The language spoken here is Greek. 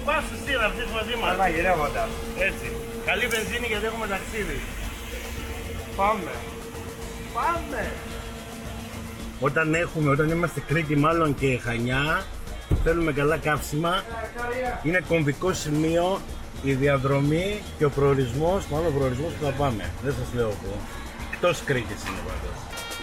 πας εσύ να βγεις μαζί μας. Μαγειρεύοντα. Έτσι. Καλή βενζίνη γιατί έχουμε ταξίδι. Πάμε. Πάμε. Όταν είμαστε Κρήτη μάλλον και Χανιά, θέλουμε καλά καύσιμα. Είναι κομβικό σημείο η διαδρομή και ο προορισμός, μάλλον ο προορισμός που θα πάμε. Δεν σας λέω εγώ. Εκτός Κρήτης είναι πάντως.